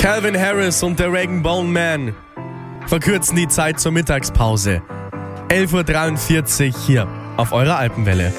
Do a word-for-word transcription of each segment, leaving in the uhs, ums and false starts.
Calvin Harris und der Rag and Bone Man verkürzen die Zeit zur Mittagspause. elf Uhr dreiundvierzig hier auf eurer Alpenwelle.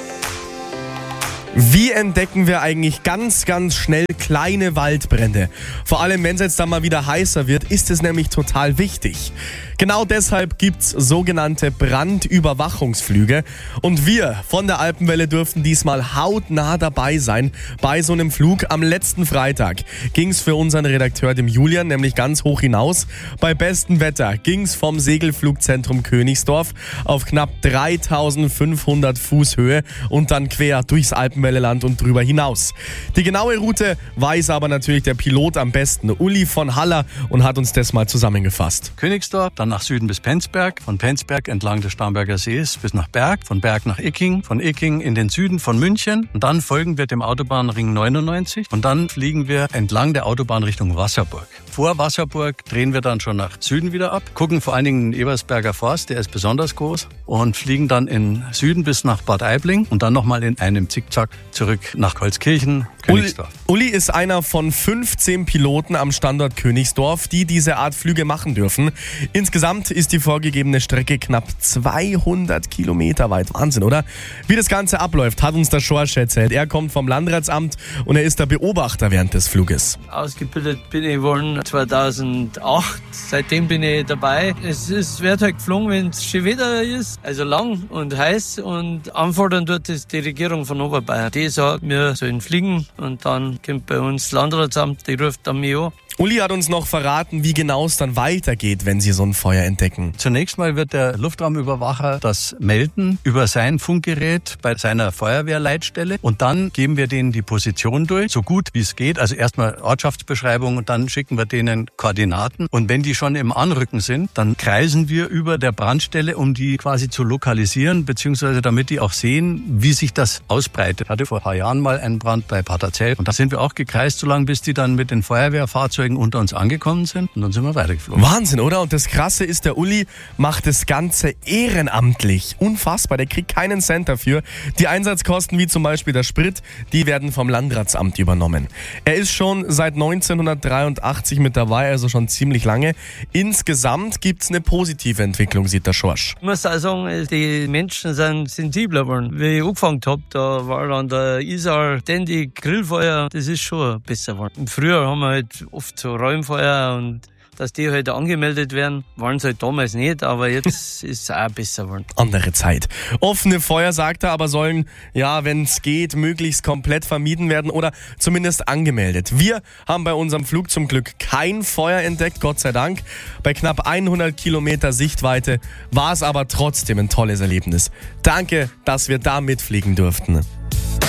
Wie entdecken wir eigentlich ganz, ganz schnell kleine Waldbrände? Vor allem, wenn es jetzt dann mal wieder heißer wird, ist es nämlich total wichtig. Genau deshalb gibt's sogenannte Brandüberwachungsflüge. Und wir von der Alpenwelle durften diesmal hautnah dabei sein bei so einem Flug. Am letzten Freitag ging's für unseren Redakteur, dem Julian, nämlich ganz hoch hinaus. Bei bestem Wetter ging's vom Segelflugzentrum Königsdorf auf knapp dreitausendfünfhundert Fuß Höhe und dann quer durchs Alpenwelleland und drüber hinaus. Die genaue Route weiß aber natürlich der Pilot am besten, Uli von Haller, und hat uns das mal zusammengefasst. Königsdorf, dann nach Süden bis Penzberg, von Penzberg entlang des Starnberger Sees bis nach Berg, von Berg nach Icking, von Icking in den Süden von München und dann folgen wir dem Autobahnring neunundneunzig und dann fliegen wir entlang der Autobahn Richtung Wasserburg. Vor Wasserburg drehen wir dann schon nach Süden wieder ab, gucken vor allen Dingen den Ebersberger Forst, der ist besonders groß, und fliegen dann in Süden bis nach Bad Aibling und dann nochmal in einem Zickzack zurück nach Holzkirchen, Königsdorf. Uli, Uli ist einer von fünfzehn Piloten am Standort Königsdorf, die diese Art Flüge machen dürfen. Insgesamt ist die vorgegebene Strecke knapp zweihundert Kilometer weit. Wahnsinn, oder? Wie das Ganze abläuft, hat uns der Schorsch erzählt. Er kommt vom Landratsamt und er ist der Beobachter während des Fluges. Ausgebildet bin ich worden zweitausendacht. Seitdem bin ich dabei. Es, es wird halt geflogen, wenn es schön Wetter ist. Also lang und heiß. Und anfordern dort ist die Regierung von Oberbayern. Die sagt, wir sollen fliegen. Und dann kommt bei uns das Landratsamt, die ruft dann mich an. Uli hat uns noch verraten, wie genau es dann weitergeht, wenn sie so ein Feuer entdecken. Zunächst mal wird der Luftraumüberwacher das melden über sein Funkgerät bei seiner Feuerwehrleitstelle und dann geben wir denen die Position durch, so gut wie es geht. Also erstmal Ortschaftsbeschreibung und dann schicken wir denen Koordinaten. Und wenn die schon im Anrücken sind, dann kreisen wir über der Brandstelle, um die quasi zu lokalisieren, beziehungsweise damit die auch sehen, wie sich das ausbreitet. Ich hatte vor ein paar Jahren mal einen Brand bei Paterzell und da sind wir auch gekreist, so lange bis die dann mit den Feuerwehrfahrzeugen unter uns angekommen sind und dann sind wir weitergeflogen. Wahnsinn, oder? Und das Krasse ist, der Uli macht das Ganze ehrenamtlich. Unfassbar, der kriegt keinen Cent dafür. Die Einsatzkosten, wie zum Beispiel der Sprit, die werden vom Landratsamt übernommen. Er ist schon seit neunzehnhundertdreiundachtzig mit dabei, also schon ziemlich lange. Insgesamt gibt's eine positive Entwicklung, sieht der Schorsch. Ich muss auch sagen, die Menschen sind sensibler geworden. Wie ich angefangen habe, da war an der Isar ständig Grillfeuer, das ist schon besser geworden. Früher haben wir halt oft so Räumfeuer und dass die halt angemeldet werden, waren es halt damals nicht, aber jetzt ist es auch besser geworden. Andere Zeit. Offene Feuer, sagt er, aber sollen, ja, wenn es geht, möglichst komplett vermieden werden oder zumindest angemeldet. Wir haben bei unserem Flug zum Glück kein Feuer entdeckt, Gott sei Dank. Bei knapp hundert Kilometer Sichtweite war es aber trotzdem ein tolles Erlebnis. Danke, dass wir da mitfliegen durften.